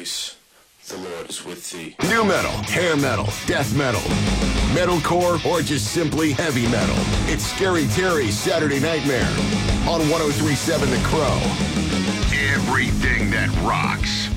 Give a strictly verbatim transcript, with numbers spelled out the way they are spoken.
grace. The Lord is with thee. New metal, hair metal, death metal, metalcore, or just simply heavy metal. It's Scary Terry's Saturday Nightmare on one oh three point seven The Crow. Everything that rocks.